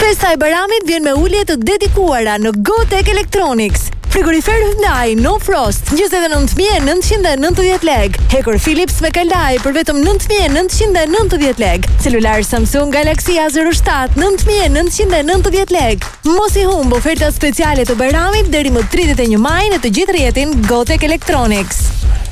Festa e Bajramit vjen me ulje të dedikuara në Gotek Electronics. Frigorifer Hyundai No Frost 29.990 lek. Hekur Philips me kalaj për vetëm 9.990 lek. Celular Samsung Galaxy A07 9.990 lek. Mos i humb ofertat speciale të Bajramit deri më 31 maj në të gjithë rrjetin Gotek Electronics.